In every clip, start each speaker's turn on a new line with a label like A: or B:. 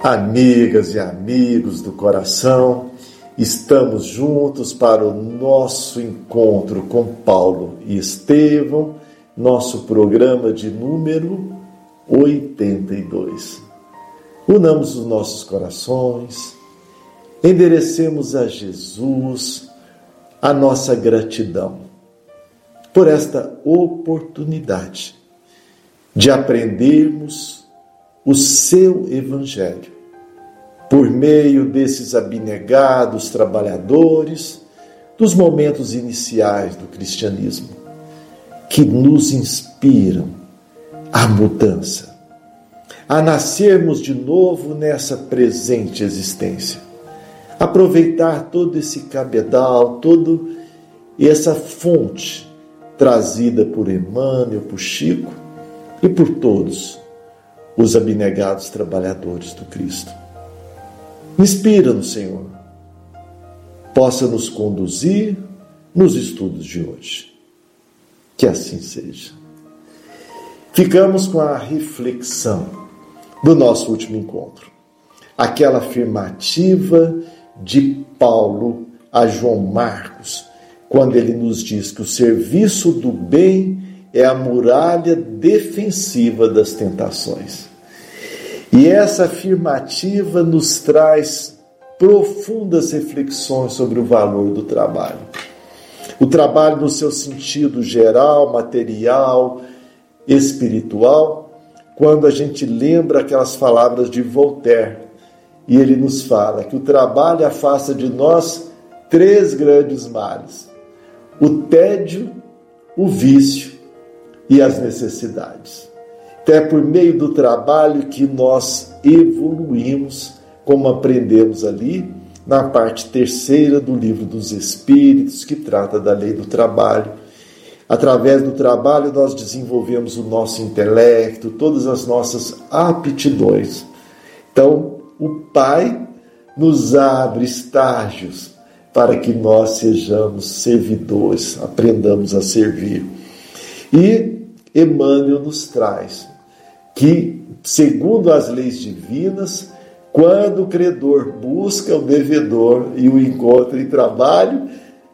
A: Amigas e amigos do coração, estamos juntos para o nosso encontro com Paulo e Estevão, nosso programa de número 82. Unamos os nossos corações, enderecemos a Jesus a nossa gratidão por esta oportunidade de aprendermos o seu Evangelho, por meio desses abnegados trabalhadores dos momentos iniciais do cristianismo, que nos inspiram à mudança, a nascermos de novo nessa presente existência, aproveitar todo esse cabedal, toda essa fonte trazida por Emmanuel, por Chico e por todos os abnegados trabalhadores do Cristo. Inspira-nos, Senhor, possa nos conduzir nos estudos de hoje. Que assim seja. Ficamos com a reflexão do nosso último encontro. Aquela afirmativa de Paulo a João Marcos, quando ele nos diz que o serviço do bem é a muralha defensiva das tentações. E essa afirmativa nos traz profundas reflexões sobre o valor do trabalho. O trabalho no seu sentido geral, material, espiritual, quando a gente lembra aquelas palavras de Voltaire, e ele nos fala que o trabalho afasta de nós 3 grandes males: o tédio, o vício e as necessidades. Então é por meio do trabalho que nós evoluímos, como aprendemos ali na parte 3ª do Livro dos Espíritos, que trata da lei do trabalho. Através do trabalho nós desenvolvemos o nosso intelecto, todas as nossas aptidões. Então o Pai nos abre estágios para que nós sejamos servidores, aprendamos a servir. E Emmanuel nos traz que, segundo as leis divinas, quando o credor busca o devedor e o encontra em trabalho,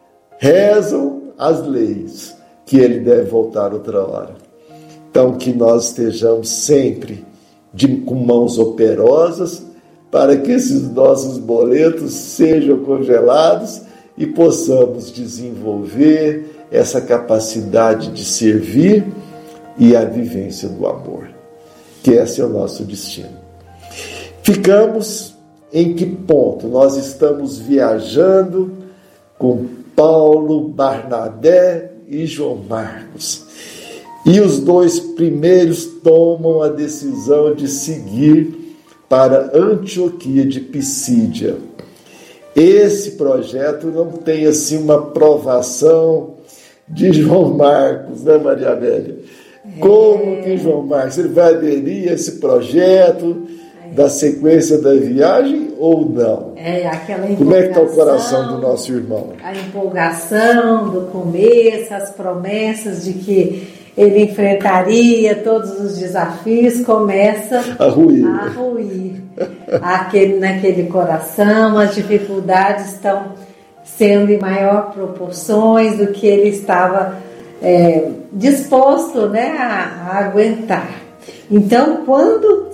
A: rezam as leis que ele deve voltar outra hora. Então, que nós estejamos sempre com mãos operosas para que esses nossos boletos sejam congelados e possamos desenvolver essa capacidade de servir e a vivência do amor, que esse é o nosso destino. Ficamos em que ponto? Nós estamos viajando com Paulo, Barnabé e João Marcos. E os 2 primeiros tomam a decisão de seguir para Antioquia de Pisídia. Esse projeto não tem assim uma aprovação de João Marcos, né, Maria Amélia? Como que João Marcos, ele vai aderir a esse projeto da sequência da viagem ou não?
B: Aquela empolgação.
A: Como é que está o coração do nosso irmão?
B: A empolgação do começo, as promessas de que ele enfrentaria todos os desafios, começa a ruir. Naquele coração, as dificuldades estão sendo em maior proporções do que ele estava disposto, né, a aguentar. Então, quando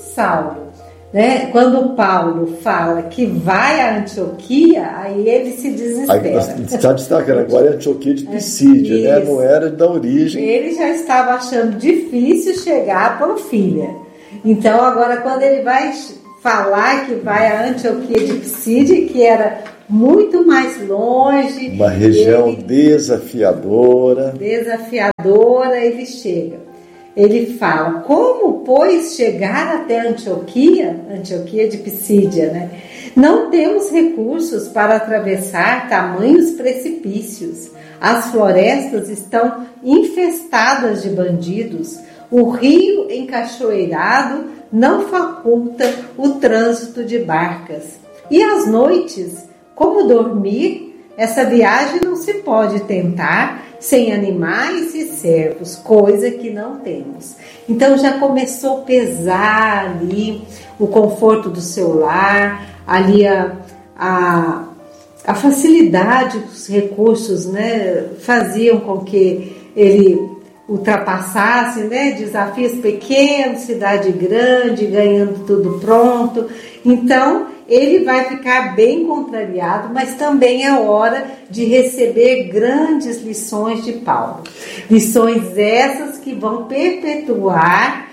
B: Paulo fala que vai a Antioquia, aí ele se desespera.
A: Está destacando agora a Antioquia de Pisídia, né? Não era da origem.
B: Ele já estava achando difícil chegar a Panfilha. Então, agora, quando ele vai falar que vai a Antioquia de Pisídia, que era muito mais longe.
A: Uma região desafiadora.
B: Ele chega. Ele fala, como, pois, chegar até Antioquia de Pisídia, né? Não temos recursos para atravessar tamanhos precipícios. As florestas estão infestadas de bandidos. O rio encachoeirado não faculta o trânsito de barcas. E às noites, como dormir? Essa viagem não se pode tentar sem animais e servos, coisa que não temos. Então já começou a pesar ali o conforto do seu lar, ali a facilidade dos recursos, né, faziam com que ele ultrapassasse, né, desafios pequenos, cidade grande, ganhando tudo pronto. Então ele vai ficar bem contrariado, mas também é hora de receber grandes lições de Paulo. Lições essas que vão perpetuar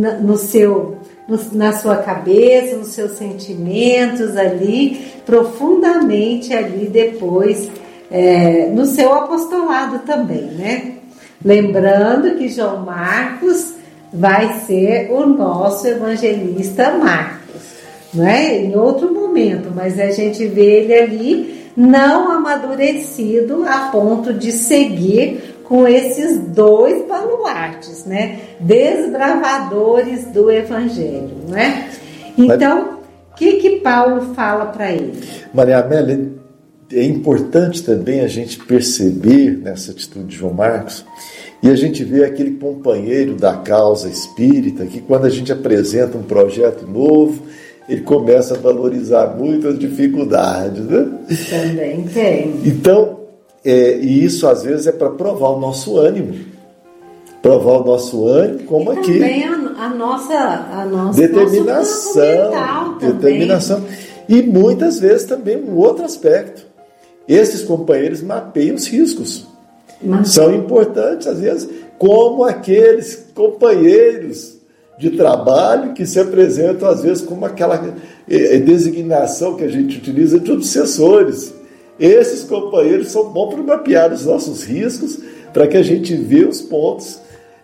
B: na sua cabeça, nos seus sentimentos ali, profundamente ali depois, no seu apostolado também, né? Lembrando que João Marcos vai ser o nosso evangelista Marcos, não é? Em outro momento, mas a gente vê ele ali não amadurecido a ponto de seguir com esses dois baluartes, né? Desbravadores do Evangelho, não é? Então, o que Paulo fala para ele?
A: Maria Amélia, é importante também a gente perceber nessa atitude de João Marcos, e a gente vê aquele companheiro da causa espírita que, quando a gente apresenta um projeto novo, ele começa a valorizar muito as dificuldades, né?
B: Também tem.
A: Então, e isso às vezes é para provar o nosso ânimo. Provar o nosso ânimo, como e aqui.
B: Também a nossa
A: determinação. Determinação. E muitas vezes também um outro aspecto. Esses companheiros mapeiam os riscos. São importantes, às vezes, como aqueles companheiros de trabalho que se apresentam, às vezes, como aquela designação que a gente utiliza de obsessores. Esses companheiros são bons para mapear os nossos riscos, para que a gente veja os pontos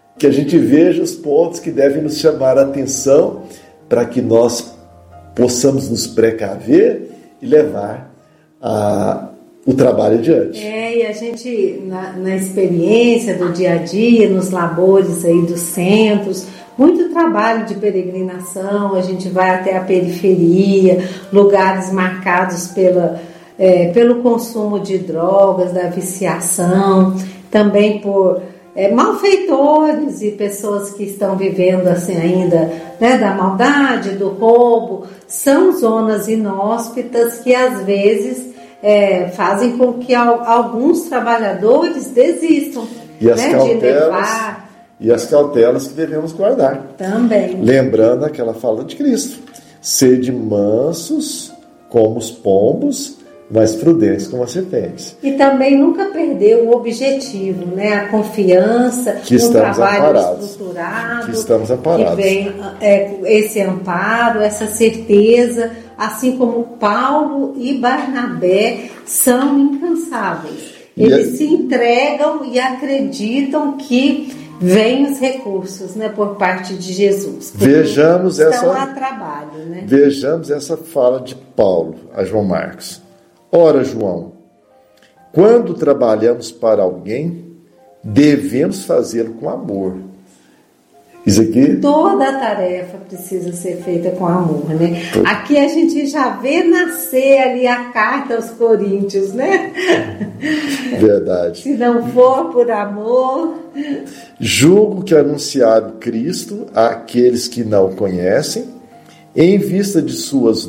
A: que devem nos chamar a atenção, para que nós possamos nos precaver e levar o trabalho adiante.
B: E a gente, na experiência do dia a dia, nos labores aí dos centros, muito trabalho de peregrinação, a gente vai até a periferia, lugares marcados pelo consumo de drogas, da viciação, também por malfeitores e pessoas que estão vivendo assim ainda, né, da maldade, do roubo. São zonas inóspitas que às vezes fazem com que alguns trabalhadores desistam,
A: de levar. E as cautelas que devemos guardar.
B: Também.
A: Lembrando aquela fala de Cristo: sede mansos como os pombos, mas prudentes como as serpentes.
B: E também nunca perder o objetivo, né? A confiança no trabalho estruturado.
A: Que estamos amparados.
B: Que vem esse amparo, essa certeza, assim como Paulo e Barnabé são incansáveis. Eles se entregam e acreditam que vêm os recursos, né, por parte de Jesus.
A: Vejamos
B: trabalho, né?
A: Vejamos essa fala de Paulo a João Marcos. Ora, João, quando trabalhamos para alguém, devemos fazê-lo com amor. Isso aqui?
B: Toda a tarefa precisa ser feita com amor, né? Aqui a gente já vê nascer ali a carta aos Coríntios, né?
A: Verdade.
B: Se não for por amor.
A: Julgo que anunciar Cristo àqueles que não conhecem, em vista de suas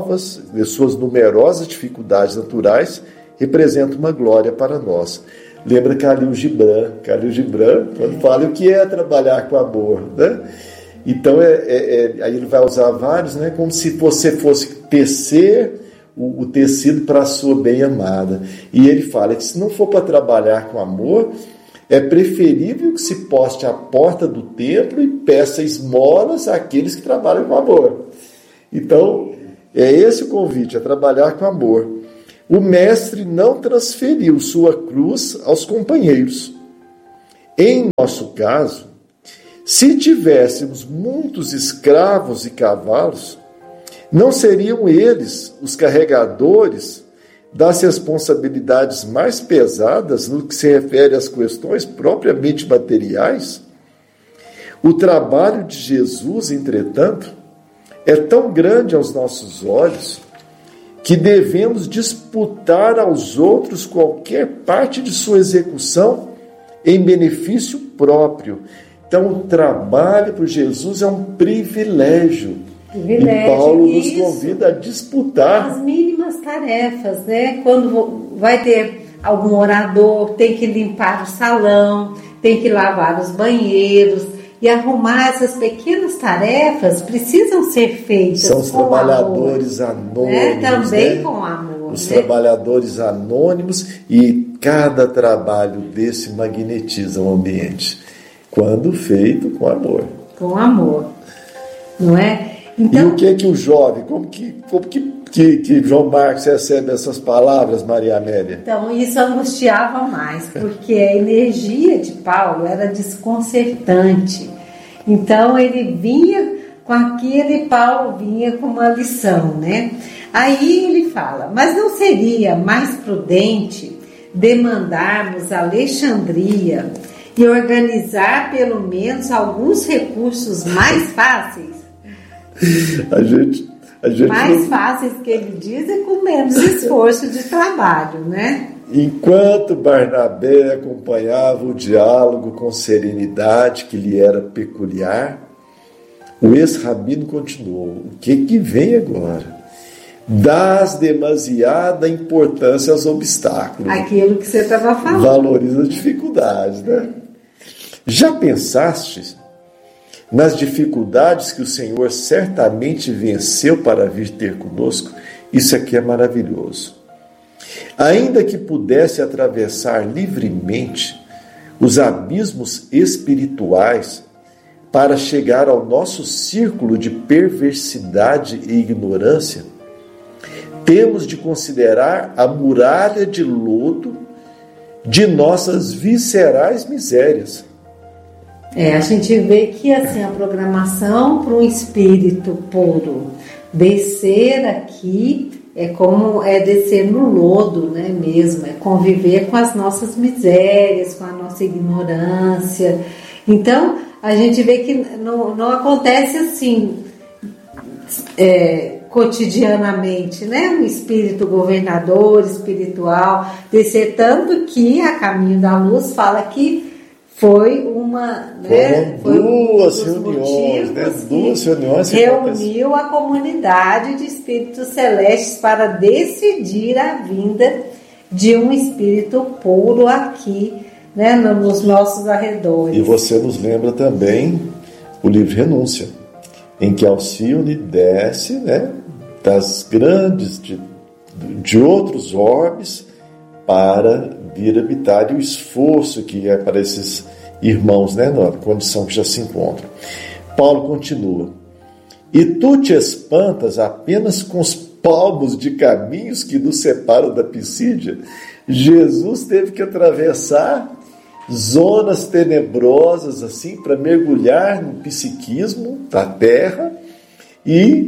A: numerosas dificuldades naturais, representa uma glória para nós. Lembra Khalil Gibran, quando fala o que é trabalhar com amor, né? Então, aí ele vai usar vários, né? Como se você fosse tecer o tecido para a sua bem-amada. E ele fala que se não for para trabalhar com amor, é preferível que se poste à porta do templo e peça esmolas àqueles que trabalham com amor. Então, é esse o convite, a trabalhar com amor. O mestre não transferiu sua cruz aos companheiros. Em nosso caso, se tivéssemos muitos escravos e cavalos, não seriam eles os carregadores das responsabilidades mais pesadas no que se refere às questões propriamente materiais? O trabalho de Jesus, entretanto, é tão grande aos nossos olhos que devemos disputar aos outros qualquer parte de sua execução em benefício próprio. Então, o trabalho por Jesus é um privilégio. E Paulo nos convida a disputar
B: as mínimas tarefas, né? Quando vai ter algum orador, tem que limpar o salão, tem que lavar os banheiros e arrumar essas pequenas tarefas precisam ser feitas.
A: São os trabalhadores anônimos,
B: né? Também com amor.
A: Os trabalhadores anônimos, e cada trabalho desse magnetiza o ambiente, quando feito com amor.
B: Com amor, não é?
A: Então, e o que é que o jovem, como que João Marcos recebe essas palavras, Maria Amélia?
B: Então, isso angustiava mais, porque a energia de Paulo era desconcertante. Então, ele vinha com aquilo e Paulo vinha com uma lição, né? Aí ele fala, mas não seria mais prudente demandarmos Alexandria e organizar pelo menos alguns recursos mais fáceis?
A: A gente
B: mais fáceis que ele diz e com menos esforço de trabalho, né?
A: Enquanto Barnabé acompanhava o diálogo com serenidade que lhe era peculiar, o ex-rabino continuou: o que vem agora? Dás demasiada importância aos obstáculos.
B: Aquilo que você estava falando.
A: Valoriza as dificuldades, né? Já pensaste nas dificuldades que o Senhor certamente venceu para vir ter conosco? Isso aqui é maravilhoso. Ainda que pudesse atravessar livremente os abismos espirituais para chegar ao nosso círculo de perversidade e ignorância, temos de considerar a muralha de lodo de nossas viscerais misérias.
B: A gente vê que assim, a programação para um espírito puro descer aqui é como descer no lodo, né, mesmo, é conviver com as nossas misérias, com a nossa ignorância. Então, a gente vê que não acontece assim cotidianamente, né? Um espírito governador, espiritual, descer, tanto que a Caminho da Luz fala que foi uma...
A: duas reuniões, né? Duas reuniões que
B: reuniu a comunidade de espíritos celestes para decidir a vinda de um espírito puro aqui, né? Nos nossos arredores.
A: E você nos lembra também o livro Renúncia, em que Alcione desce, né, das grandes, de outros orbes, para vir habitar, e o esforço que é para esses irmãos, né, na condição que já se encontram. Paulo continua: e tu te espantas apenas com os palmos de caminhos que nos separam da Pisídia? Jesus teve que atravessar zonas tenebrosas assim para mergulhar no psiquismo da terra, e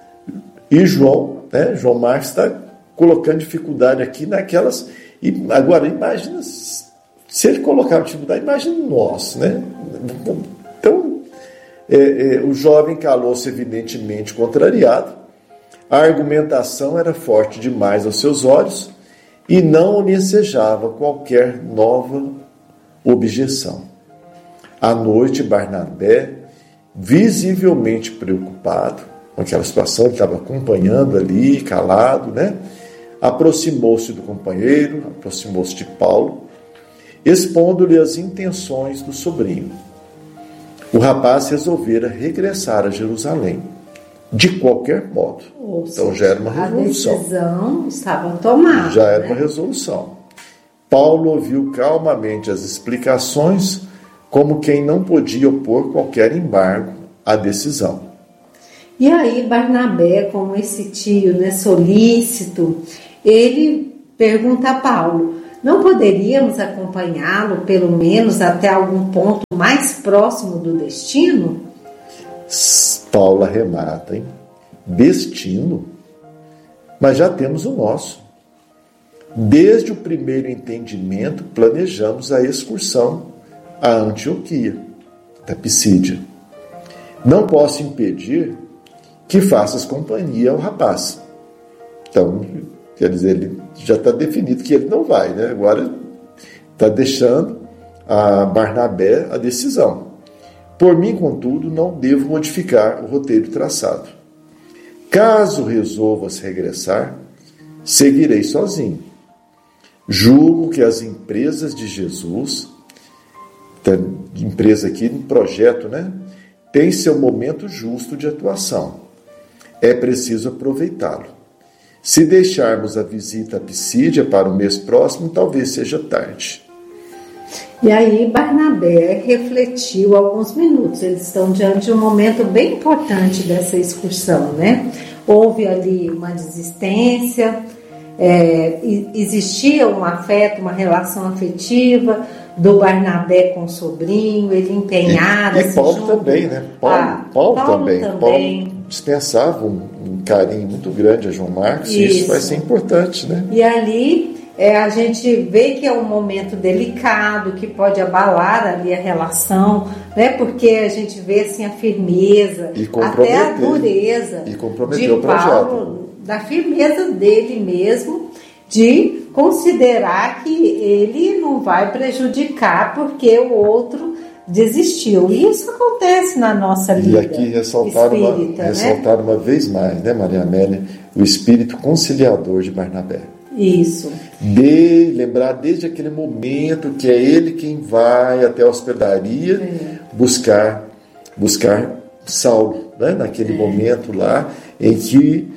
A: João Marcos está colocando dificuldade aqui naquelas. E agora imagina se ele colocar dificuldade, imagina nós, né? Então o jovem calou-se evidentemente contrariado, a argumentação era forte demais aos seus olhos e não lhe ensejava qualquer nova objeção. À noite, Barnabé, visivelmente preocupado com aquela situação, ele estava acompanhando ali, calado, né? Aproximou-se do companheiro, aproximou-se de Paulo, expondo-lhe as intenções do sobrinho. O rapaz resolvera regressar a Jerusalém, de qualquer modo. Então já era uma resolução.
B: A decisão estava tomada.
A: Já era uma resolução. Paulo ouviu calmamente as explicações, como quem não podia opor qualquer embargo à decisão.
B: E aí Barnabé, como esse tio, né, solícito, ele pergunta a Paulo: não poderíamos acompanhá-lo pelo menos até algum ponto mais próximo do destino?
A: Paulo arremata, hein? Destino? Mas já temos o nosso. Desde o primeiro entendimento, planejamos a excursão à Antioquia, da Pisídia. Não posso impedir que faças companhia ao rapaz. Então, quer dizer, ele já está definido que ele não vai, né? Agora está deixando a Barnabé a decisão. Por mim, contudo, não devo modificar o roteiro traçado. Caso resolvas regressar, seguirei sozinho. Julgo que as empresas de Jesus, empresa aqui, um projeto, né, tem seu momento justo de atuação. É preciso aproveitá-lo. Se deixarmos a visita à Pisídia para o mês próximo, talvez seja tarde.
B: E aí Barnabé refletiu alguns minutos. Eles estão diante de um momento bem importante dessa excursão, né? Houve ali uma desistência, existia um afeto, uma relação afetiva do Barnabé com o sobrinho, ele empenhado.
A: E Paulo também, né? Paulo também. Paulo dispensava um carinho muito grande a João Marcos, e isso vai ser importante, né?
B: E ali a gente vê que é um momento delicado, que pode abalar ali a relação, né? Porque a gente vê assim a firmeza, até a dureza de Paulo, da firmeza dele mesmo, de considerar que ele não vai prejudicar porque o outro desistiu. E isso acontece na nossa vida.
A: E aqui ressaltar uma vez mais, né, Maria Amélia, o espírito conciliador de Barnabé.
B: Isso.
A: Lembrar desde aquele momento que é ele quem vai até a hospedaria buscar Saulo, né? Naquele momento lá em que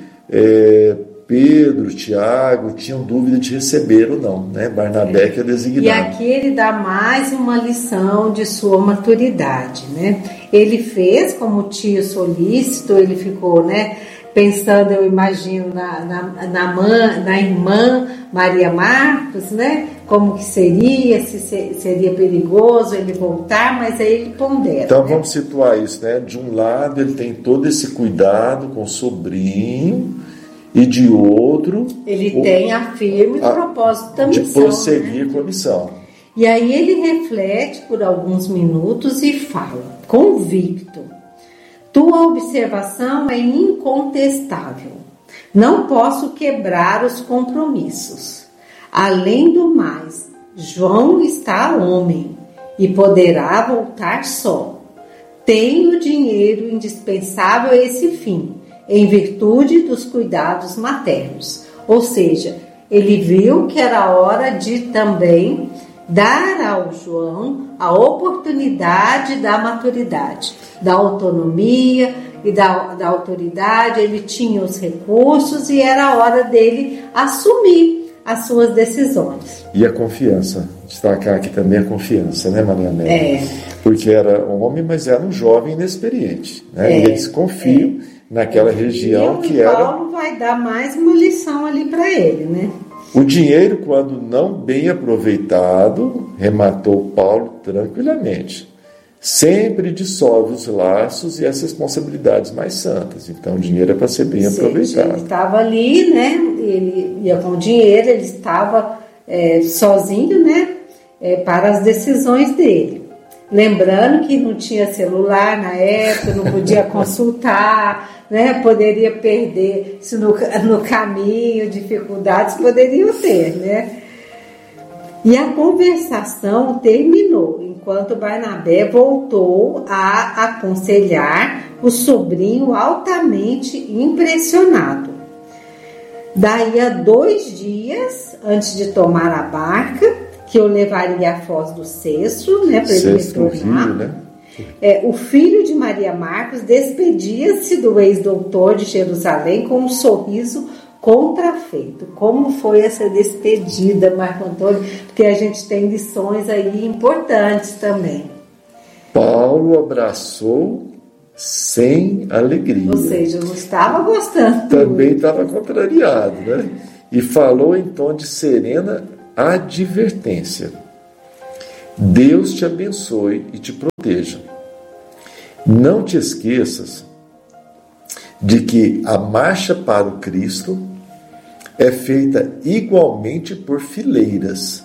A: Pedro, Tiago tinham dúvida de receber ou não, né? Barnabé que é designado.
B: E aqui ele dá mais uma lição de sua maturidade, né? Ele fez como tio solícito, ele ficou, né, pensando, eu imagino, na irmã Maria Marcos, né? Como que seria, se seria perigoso ele voltar, mas aí ele pondera.
A: Então vamos situar isso, né? De um lado ele tem todo esse cuidado com o sobrinho, e de outro
B: ele tem a firme propósito da missão,
A: de prosseguir, né, com a missão.
B: E aí ele reflete por alguns minutos e fala, convicto: tua observação é incontestável. Não posso quebrar os compromissos. Além do mais, João está homem e poderá voltar só. Tenho dinheiro indispensável a esse fim, em virtude dos cuidados maternos. Ou seja, ele viu que era hora de também dar ao João a oportunidade da maturidade, da autonomia e da autoridade. Ele tinha os recursos e era a hora dele assumir as suas decisões.
A: E a confiança, destacar aqui também a confiança, né, Maria Amélia? Porque era um homem, mas era um jovem inexperiente, né? E eles confiam naquela região que era...
B: Paulo vai dar mais uma lição ali para ele, né?
A: O dinheiro, quando não bem aproveitado, rematou Paulo tranquilamente. Sempre dissolve os laços e as responsabilidades mais santas. Então, o dinheiro é para ser bem aproveitado.
B: Ele estava ali, né? Ele ia com o dinheiro, ele estava sozinho, né? Para as decisões dele. Lembrando que não tinha celular na época, não podia consultar, né? Poderia perder, se no caminho, dificuldades poderiam ter, né? E a conversação terminou, enquanto Barnabé voltou a aconselhar o sobrinho altamente impressionado. Daí a 2 dias, antes de tomar a barca, que eu levaria à Foz do Cesto, né, para ele retornar.
A: Filho, né?
B: O filho de Maria Marcos despedia-se do ex-doutor de Jerusalém com um sorriso contrafeito. Como foi essa despedida, Marco Antônio? Porque a gente tem lições aí importantes também.
A: Paulo abraçou sem alegria.
B: Ou seja, não estava gostando.
A: Também estava contrariado, né? E falou em tom de serena advertência: Deus te abençoe e te proteja. Não te esqueças de que a marcha para o Cristo é feita igualmente por fileiras.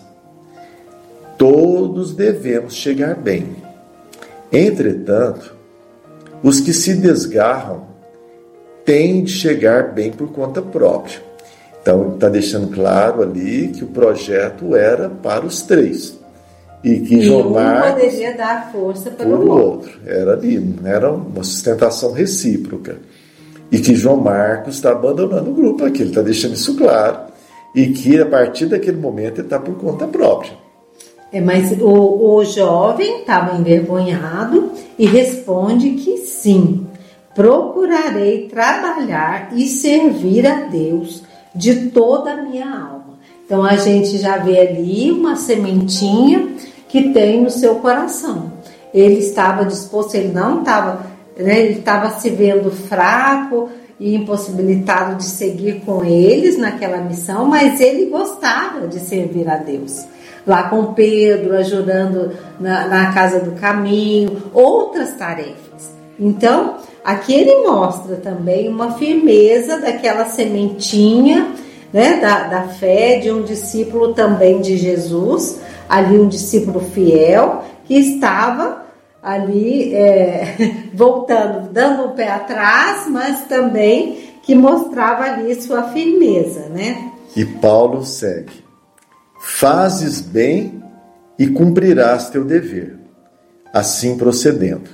A: Todos devemos chegar bem. Entretanto, os que se desgarram têm de chegar bem por conta própria. Então, está deixando claro ali que o projeto era para os 3. E que João Marcos
B: poderia dar força para o outro.
A: Era ali, era uma sustentação recíproca. E que João Marcos está abandonando o grupo aqui, ele está deixando isso claro. E que a partir daquele momento ele está por conta própria.
B: Mas o jovem estava envergonhado e responde que sim, procurarei trabalhar e servir a Deus de toda a minha alma. Então a gente já vê ali uma sementinha que tem no seu coração. Ele estava disposto, ele não estava, ele estava se vendo fraco e impossibilitado de seguir com eles naquela missão, mas ele gostava de servir a Deus. Lá com Pedro, ajudando na casa do caminho, outras tarefas. Então, aqui ele mostra também uma firmeza daquela sementinha, né, da fé de um discípulo também de Jesus, ali um discípulo fiel, que estava ali voltando, dando um pé atrás, mas também que mostrava ali sua firmeza, né?
A: E Paulo segue: fazes bem e cumprirás teu dever, assim procedendo.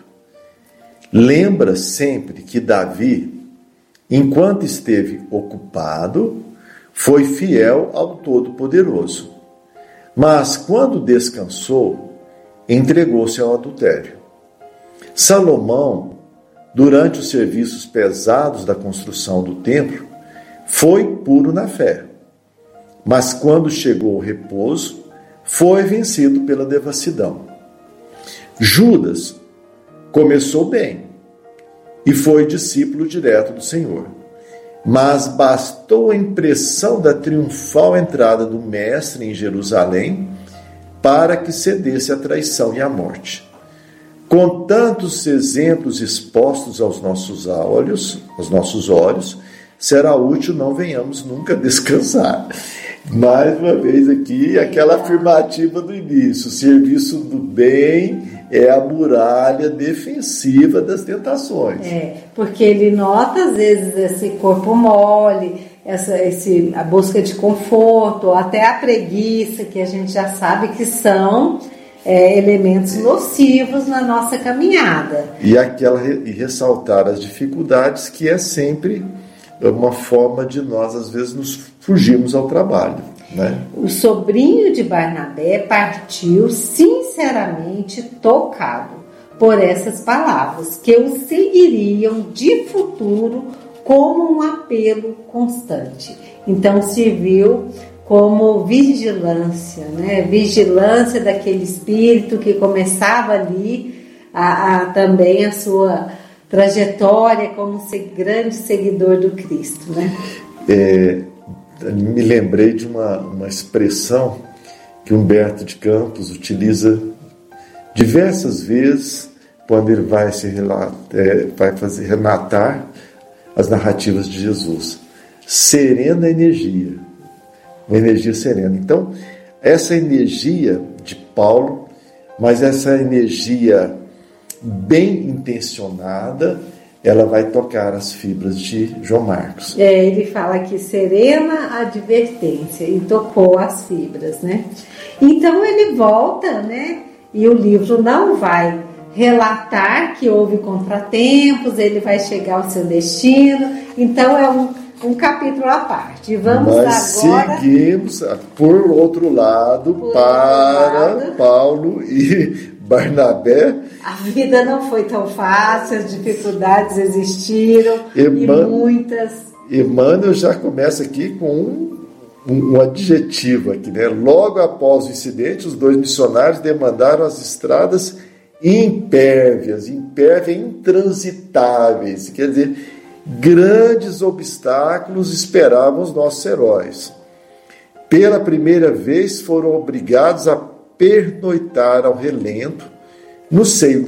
A: Lembra sempre que Davi, enquanto esteve ocupado, foi fiel ao Todo-Poderoso, mas quando descansou, entregou-se ao adultério. Salomão, durante os serviços pesados da construção do templo, foi puro na fé, mas quando chegou o repouso, foi vencido pela devassidão. Judas começou bem e foi discípulo direto do Senhor, mas bastou a impressão da triunfal entrada do Mestre em Jerusalém para que cedesse à traição e à morte. Com tantos exemplos expostos aos nossos olhos, será útil não venhamos nunca descansar. Mais uma vez aqui, aquela afirmativa do início: o serviço do bem é a muralha defensiva das tentações.
B: Porque ele nota, às vezes, esse corpo mole, a busca de conforto, ou até a preguiça, que a gente já sabe que são elementos nocivos na nossa caminhada.
A: E ressaltar as dificuldades, que é sempre uma forma de nós, às vezes, nos fugirmos ao trabalho, né?
B: O sobrinho de Barnabé partiu sinceramente tocado por essas palavras, que o seguiriam de futuro como um apelo constante. Então serviu como vigilância, né? Vigilância daquele espírito que começava ali também a sua trajetória como grande seguidor do Cristo, né?
A: Me lembrei de uma expressão que Humberto de Campos utiliza diversas vezes quando ele vai relatar as narrativas de Jesus. Serena energia, uma energia serena. Então, essa energia de Paulo, mas essa energia bem intencionada, ela vai tocar as fibras de João Marcos.
B: Ele fala que serena advertência, e tocou as fibras, né? Então ele volta, né? E o livro não vai relatar que houve contratempos, ele vai chegar ao seu destino. Então é um capítulo à parte. Vamos agora...
A: seguimos, por outro lado, Paulo e Barnabé.
B: A vida não foi tão fácil, as dificuldades existiram, e muitas.
A: Emmanuel já começa aqui com um adjetivo aqui, né? Logo após o incidente, os dois missionários demandaram as estradas impérvias, intransitáveis, quer dizer, grandes obstáculos esperavam os nossos heróis. Pela primeira vez foram obrigados a pernoitar ao relento no seio